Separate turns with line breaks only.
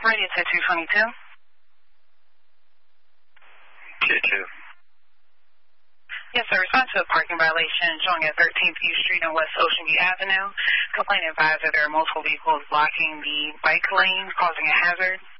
Radio to 222.
22.
Yes, sir. Respond to a parking violation showing at 13th View Street and West Ocean View Avenue. Complainant advised that there are multiple vehicles blocking the bike lane, causing a hazard.